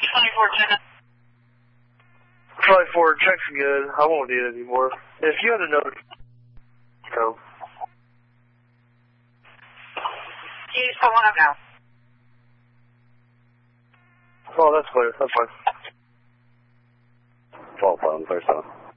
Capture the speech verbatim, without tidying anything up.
twenty-four check. twenty-four, check's good. I won't need it anymore. If you had another... Go. You still want to go? Oh, that's clear. That's fine. twelve, eleven, thirty-seven.